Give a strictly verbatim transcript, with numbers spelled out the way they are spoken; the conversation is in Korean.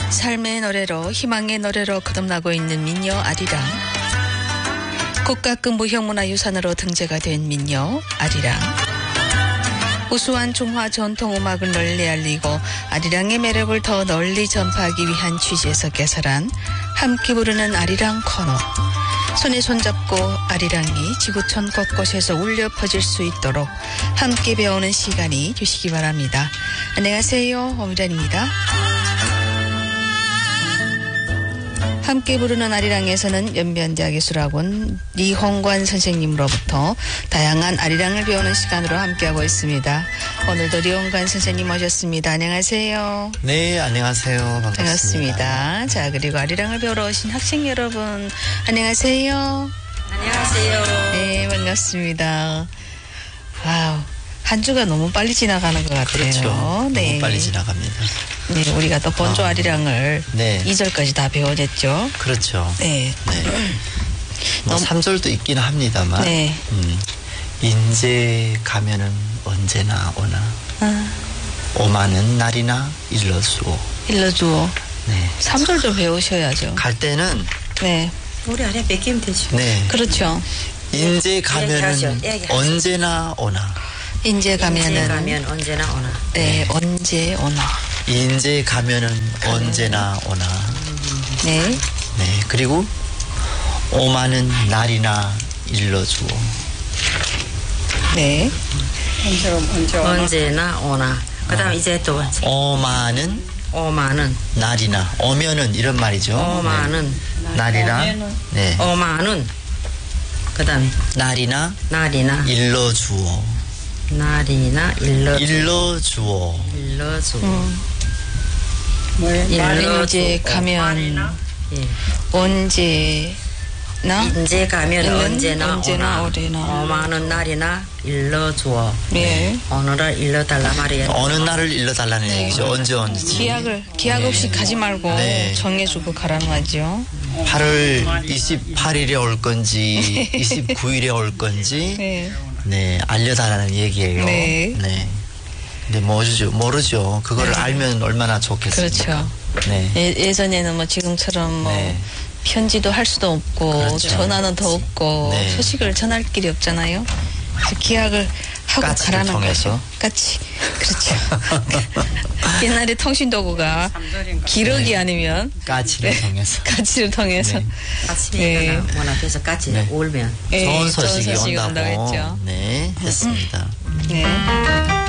삶의 노래로 희망의 노래로 거듭나고 있는 민요 아리랑. 국가급 무형문화유산으로 등재가 된 민요 아리랑. 우수한 중화 전통음악을 널리 알리고 아리랑의 매력을 더 널리 전파하기 위한 취지에서 개설한 함께 부르는 아리랑 코너. 손에 손잡고 아리랑이 지구촌 곳곳에서 울려 퍼질 수 있도록 함께 배우는 시간이 주시기 바랍니다. 안녕하세요. 오미란입니다. 함께 부르는 아리랑에서는 연변대학예술학원 리홍관 선생님으로부터 다양한 아리랑을 배우는 시간으로 함께하고 있습니다. 오늘도 리홍관 선생님 모셨습니다. 안녕하세요. 네, 안녕하세요. 반갑습니다. 반갑습니다. 자, 그리고 아리랑을 배우러 오신 학생 여러분 안녕하세요. 안녕하세요. 네, 반갑습니다. 와우, 한 주가 너무 빨리 지나가는 것 같아요. 그렇죠. 네. 너무 빨리 지나갑니다. 네, 우리가 또 본조 아, 아리랑을 네. 이 절까지 다 배워냈죠. 그렇죠. 네. 네. 뭐 너무- 삼 절도 있긴 합니다만. 네. 음, 인제 가면은 언제나 오나. 아, 오마는 날이나 일러주오. 일러주오. 네. 삼 절도 배우셔야죠. 갈 때는 네. 우리 안에 뺏기면 되죠. 네. 그렇죠. 인제 얘기하죠. 가면은 얘기하죠. 언제나 오나. 인제 가면은 인제 가면 언제나 오나. 네, 언제 오나. 인제 가면은 언제나 오나. 네. 네. 그리고 오마는 날이나 일러주오. 네. 언제나 오나. 그 다음 이제 또 오마는 오마는 날이나 오면은 이런 말이죠. 오마는 네. 날이나 네. 오마는 그 다음에 날이나 날이나 일러주오. 날이나 일러 일러주오. 일러주고 음. 일러주고 인제 가면 예. 언제나 인제 가면 일은 언제나 언제나 오나. 오리나. 오마는 날이나 일러주어. 네. 오늘을 일러달라 말이에요. 어느 날을 일러달라는 얘기죠. 언제 언제. 기약을 기약 없이 가지 말고 네. 정해주고 가라는 말이죠. 팔월 이십팔 일에 올 건지 이십구 일에 올 건지 네. 네, 알려달라는 얘기예요. 네. 네. 근데 모르죠. 모르죠. 그거를 알면 얼마나 좋겠습니까? 그렇죠. 네. 예, 예전에는 뭐 지금처럼 뭐 네. 편지도 할 수도 없고 그렇죠. 전화는 더 없고 네. 소식을 전할 길이 없잖아요. 그래서 기약을 하고 까치를 가라는 통해서. 거죠. 까치. 그렇죠. 옛날에 통신도구가 기러기 네. 아니면 까치를 네. 통해서. 까치를 통해서. 네. 아침에 네. 일어나 문 앞에서 같이 네. 울면 네, 좋은 소식이 좋은 소식이 온다고. 온다고 했죠. 네, 했습니다. 네.